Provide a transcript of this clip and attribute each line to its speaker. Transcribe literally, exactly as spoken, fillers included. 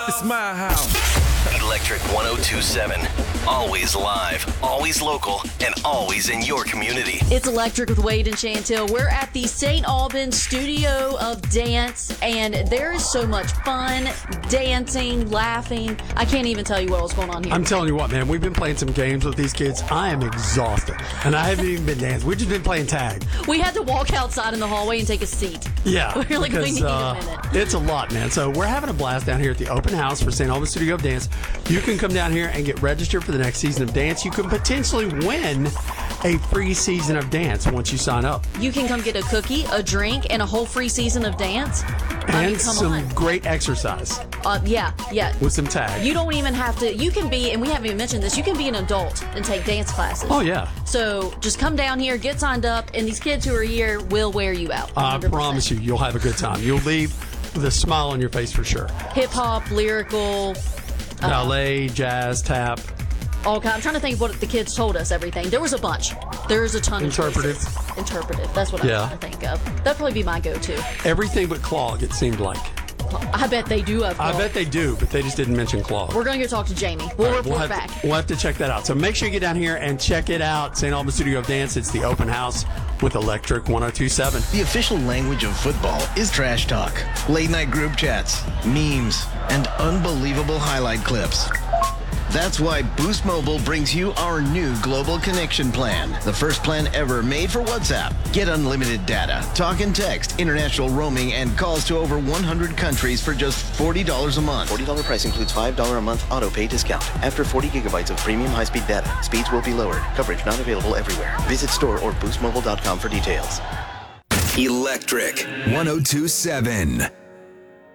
Speaker 1: It's my house.
Speaker 2: Electric one oh two seven. Always live, always local, and always in your community.
Speaker 3: It's Electric with Wade and Chantel. We're at the Saint Albans Studio of Dance, and there is so much fun, dancing, laughing. I can't even tell you what else going on here.
Speaker 4: I'm telling you what, man, we've been playing some games with these kids. I am exhausted, and I haven't even been dancing. We've just been playing tag.
Speaker 3: We had to walk outside in the hallway and take a seat.
Speaker 4: Yeah,
Speaker 3: We're like, we
Speaker 4: because,
Speaker 3: need
Speaker 4: uh,
Speaker 3: a minute.
Speaker 4: It's a lot, man. So we're having a blast down here at the open house for Saint Albans Studio of Dance. You can come down here and get registered for the next season of dance. You can potentially win a free season of dance once you sign up.
Speaker 3: You can come get a cookie, a drink, and a whole free season of dance. I
Speaker 4: And
Speaker 3: mean, come
Speaker 4: some
Speaker 3: on.
Speaker 4: great exercise
Speaker 3: Uh, yeah, yeah.
Speaker 4: with some tag.
Speaker 3: You don't even have to, you can be, and we haven't even mentioned this, you can be an adult and take dance classes.
Speaker 4: Oh, yeah.
Speaker 3: So just come down here, get signed up, and these kids who are here will wear you out.
Speaker 4: I
Speaker 3: one hundred percent.
Speaker 4: promise you, you'll have a good time. You'll leave with a smile on your face for sure.
Speaker 3: Hip hop, lyrical, uh,
Speaker 4: Ballet, jazz, tap.
Speaker 3: all kind. I'm trying to think of what the kids told us. Everything. There was a bunch. There's a ton
Speaker 4: Interpretive.
Speaker 3: of choices. Interpretive. That's what
Speaker 4: Yeah.
Speaker 3: I'm trying to think of. That'd probably be my go-to.
Speaker 4: Everything but clog, it seemed like.
Speaker 3: I bet they do have.
Speaker 4: I
Speaker 3: clog.
Speaker 4: bet they do, but they just didn't mention clog.
Speaker 3: We're going to go talk to Jamie. We'll
Speaker 4: All right,
Speaker 3: report
Speaker 4: we'll have,
Speaker 3: back.
Speaker 4: we'll have to check that out. So make sure you get down here and check it out. Saint Albans Studio of Dance. It's the open house with Electric one oh two seven.
Speaker 5: The official language of football is trash talk, late night group chats, memes, and unbelievable highlight clips. That's why Boost Mobile brings you our new global connection plan. The first plan ever made for WhatsApp. Get unlimited data, talk and text, international roaming, and calls to over one hundred countries for just forty dollars a month.
Speaker 6: forty dollars price includes five dollars a month auto pay discount. After forty gigabytes of premium high-speed data, speeds will be lowered. Coverage not available everywhere. Visit store or boost mobile dot com for details.
Speaker 2: Electric
Speaker 7: one oh two seven.